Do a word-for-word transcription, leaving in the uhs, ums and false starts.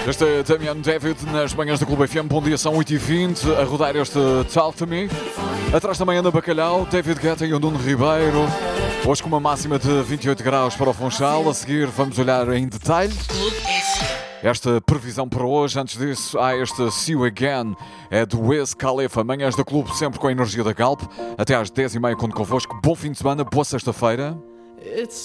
Este é Damian David nas manhãs da Clube F M. Bom dia, são oito e vinte a rodar este Talk to Me. Atrás também anda Bacalhau, David Guetta e o Nuno Ribeiro. Hoje com uma máxima de vinte e oito graus para o Funchal. A seguir vamos olhar em detalhe esta previsão para hoje. Antes disso, há este See You Again, é do Wiz Khalifa. Manhãs da Clube sempre com a energia da Galp. Até às dez e meia conto convosco. Bom fim de semana, boa sexta-feira.